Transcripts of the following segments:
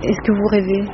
Est-ce que vous rêvez?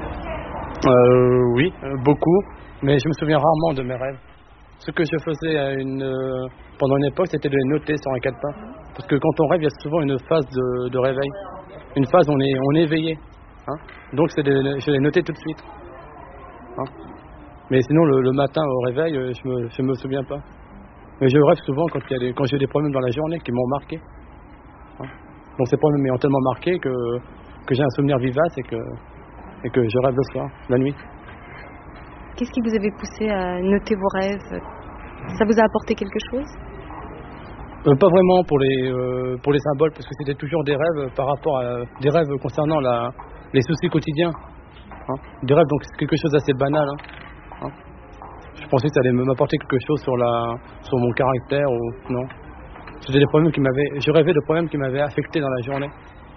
Oui, beaucoup, mais je me souviens rarement de mes rêves. Ce que je faisais pendant une époque, c'était de les noter sur un calepin. Parce que quand on rêve, il y a souvent une phase de réveil. Une phase où on est éveillé. Hein. Donc je les notais tout de suite. Hein. Mais sinon, le matin au réveil, je me souviens pas. Mais je rêve souvent quand j'ai des problèmes dans la journée qui m'ont marqué. Hein. Donc ces problèmes m'ont tellement marqué que j'ai un souvenir vivace et que je rêve le soir, la nuit. Qu'est-ce qui vous avait poussé à noter vos rêves? Ça vous a apporté quelque chose? Pas vraiment pour les symboles, parce que c'était toujours des rêves par rapport à des rêves concernant les soucis quotidiens. Hein. Des rêves, donc c'est quelque chose d'assez banal. Hein. Je pensais que ça allait m'apporter quelque chose sur mon caractère ou non. C'était des problèmes je rêvais de problèmes qui m'avaient affecté dans la journée.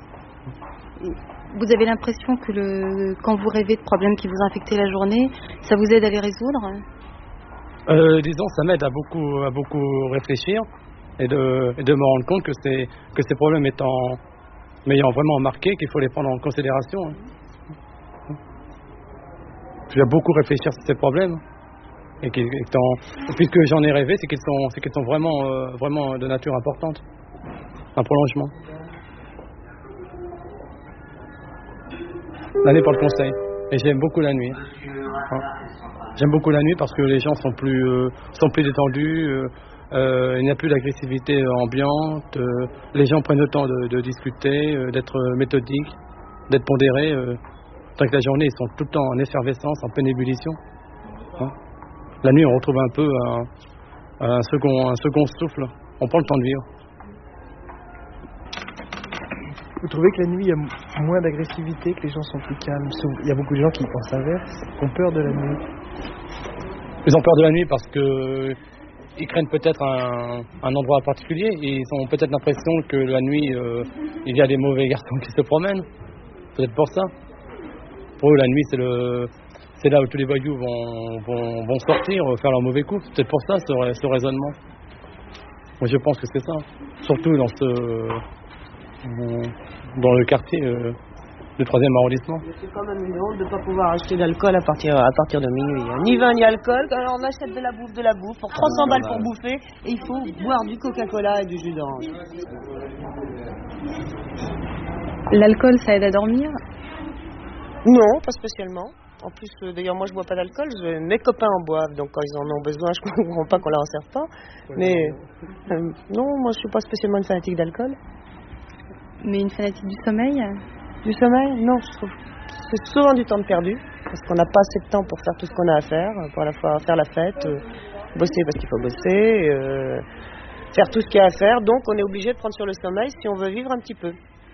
Vous avez l'impression que quand vous rêvez de problèmes qui vous ont affecté la journée, ça vous aide à les résoudre? Disons, ça m'aide à beaucoup réfléchir et de me rendre compte que ces problèmes m'ayant vraiment marqué, qu'il faut les prendre en considération. Hein. Je vais beaucoup réfléchir sur ces problèmes et puisque j'en ai rêvé, c'est qu'ils sont vraiment de nature importante, un prolongement. La nuit pour le conseil. Et j'aime beaucoup la nuit. Hein. J'aime beaucoup la nuit parce que les gens sont plus détendus, il n'y a plus d'agressivité ambiante, les gens prennent le temps de discuter, d'être méthodiques, d'être pondérés. Tant que la journée, ils sont tout le temps en effervescence, en pleine ébullition. Hein. La nuit, on retrouve un peu un second souffle. On prend le temps de vivre. Vous trouvez que la nuit, il y a moins d'agressivité, que les gens sont plus calmes? Il y a beaucoup de gens qui pensent l'inverse, qui ont peur de la nuit. Ils ont peur de la nuit parce qu'ils craignent peut-être un endroit particulier. Et ils ont peut-être l'impression que la nuit, il y a des mauvais garçons qui se promènent. Peut-être pour ça. Pour eux, la nuit, c'est là où tous les voyous vont sortir, faire leur mauvais coup. C'est peut-être pour ça, ce raisonnement. Moi, je pense que c'est ça. Surtout dans le quartier du 3e arrondissement. C'est quand même une honte de ne pas pouvoir acheter d'alcool à partir de minuit. Ni vin ni alcool, alors on achète de la bouffe pour 300 balles pour bouffer et il faut boire du Coca-Cola et du jus d'orange. L'alcool, ça aide à dormir? Non, pas spécialement. En plus, d'ailleurs, moi je bois pas d'alcool, mes copains en boivent, donc quand ils en ont besoin, je comprends pas qu'on leur en serve pas. Mais non, moi je suis pas spécialement une fanatique d'alcool. Mais une fanatique du sommeil? Du sommeil? Non, je trouve que c'est souvent du temps de perdu, parce qu'on n'a pas assez de temps pour faire tout ce qu'on a à faire, pour à la fois faire la fête, bosser parce qu'il faut bosser, faire tout ce qu'il y a à faire, donc on est obligé de prendre sur le sommeil si on veut vivre un petit peu.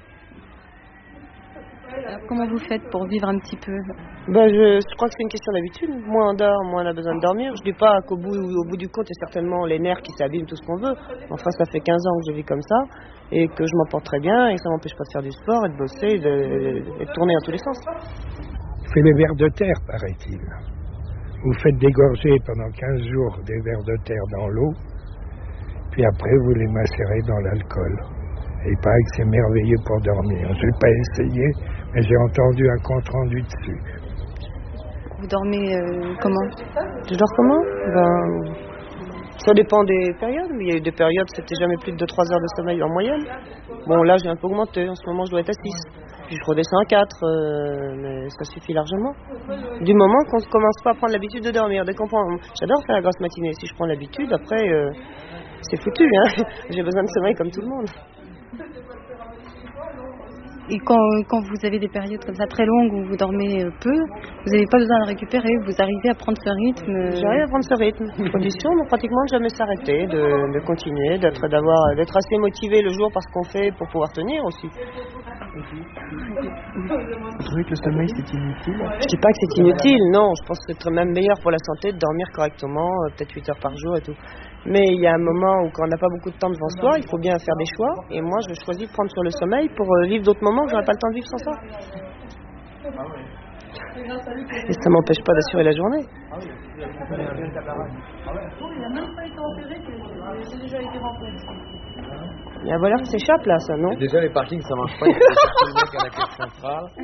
Alors, comment vous faites pour vivre un petit peu? Je crois que c'est une question d'habitude. Moins on dort, moins on a besoin de dormir. Je dis pas qu'au bout du compte, il y a certainement les nerfs qui s'abîment, tout ce qu'on veut. Enfin, ça fait 15 ans que je vis comme ça et que je m'en porte très bien et ça m'empêche pas de faire du sport et de bosser et de tourner dans tous les sens. C'est les vers de terre, paraît-il. Vous faites dégorger pendant 15 jours des vers de terre dans l'eau, puis après vous les macérez dans l'alcool. Et il paraît que c'est merveilleux pour dormir. Je n'ai pas essayé, mais j'ai entendu un compte-rendu dessus. Vous dormez comment? Je dors comment? Ça dépend des périodes. Il y a eu des périodes, c'était jamais plus de 2-3 heures de sommeil en moyenne. Bon, là, j'ai un peu augmenté. En ce moment, je dois être à 6. Puis je redescends à 4, mais ça suffit largement. Du moment qu'on ne commence pas à prendre l'habitude de dormir. J'adore faire la grasse matinée. Si je prends l'habitude, après, c'est foutu. Hein. J'ai besoin de sommeil comme tout le monde. Et quand vous avez des périodes comme ça très longues où vous dormez peu, vous n'avez pas besoin de récupérer, vous arrivez à prendre ce rythme? J'arrive à prendre ce rythme. Condition de pratiquement de jamais s'arrêter, de continuer, d'être assez motivé le jour par ce qu'on fait pour pouvoir tenir aussi. Vous trouvez que le sommeil c'est inutile? Je dis pas que c'est inutile, non. Je pense que c'est même meilleur pour la santé de dormir correctement, peut-être 8 heures par jour et tout. Mais il y a un moment où quand on n'a pas beaucoup de temps devant soi, il faut bien faire des choix. Et moi, je choisis de prendre sur le sommeil pour vivre d'autres moments que j'aurais pas le temps de vivre sans ça. Et ça m'empêche pas d'assurer la journée. Il y a un voleur qui s'échappe là, ça, non? Déjà les parkings ça marche pas, il y a le mec à la caisse centrale.